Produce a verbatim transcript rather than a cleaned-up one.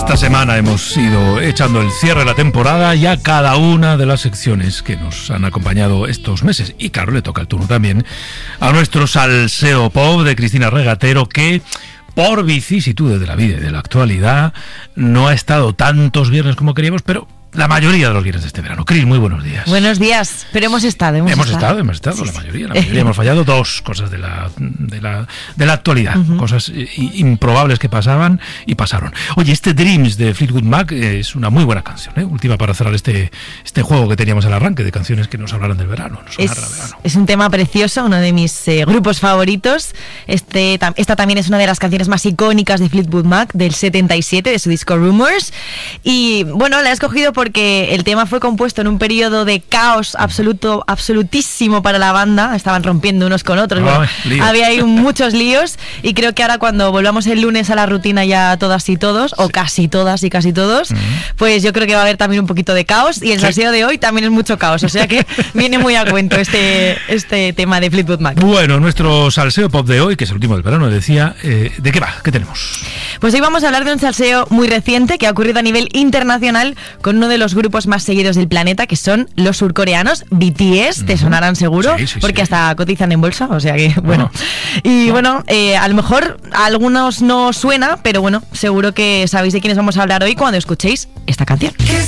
Esta semana hemos ido echando el cierre de la temporada y a cada una de las secciones que nos han acompañado estos meses. Y claro, le toca el turno también a nuestro salseo pop de Cristina Regatero, que por vicisitudes de la vida y de la actualidad no ha estado tantos viernes como queríamos, pero la mayoría de los viernes de este verano. Cris, muy buenos días. Buenos días, pero hemos estado. Hemos, hemos estado. estado, hemos estado, sí, la mayoría. La mayoría sí. hemos fallado dos cosas de la, de la, de la actualidad, uh-huh. cosas improbables que pasaban y pasaron. Oye, este Dreams de Fleetwood Mac es una muy buena canción, ¿eh? Última para cerrar este, este juego que teníamos al arranque de canciones que nos hablaran del verano. Nos es, verano. es un tema precioso, uno de mis eh, grupos favoritos. Este, esta también es una de las canciones más icónicas de Fleetwood Mac del setenta y siete, de su disco Rumors. Y bueno, la he escogido porque el tema fue compuesto en un periodo de caos absoluto, absolutísimo para la banda. Estaban rompiendo unos con otros. Bueno, Ay, había ahí muchos líos y creo que ahora cuando volvamos el lunes a la rutina ya todas y todos, sí. o casi todas y casi todos, uh-huh. pues yo creo que va a haber también un poquito de caos y el sí. salseo de hoy también es mucho caos. O sea que viene muy a cuento este, este tema de Fleetwood Mac. Bueno, nuestro salseo pop de hoy, que es el último del verano, decía, eh, ¿de qué va? ¿Qué tenemos? Pues hoy vamos a hablar de un salseo muy reciente que ha ocurrido a nivel internacional con uno de los grupos más seguidos del planeta, que son los surcoreanos B T S. Te sonarán seguro, sí, sí, porque sí. hasta cotizan en bolsa, o sea que bueno. No. Y no. bueno, eh, a lo mejor a algunos no suena, pero bueno, seguro que sabéis de quiénes vamos a hablar hoy cuando escuchéis esta canción.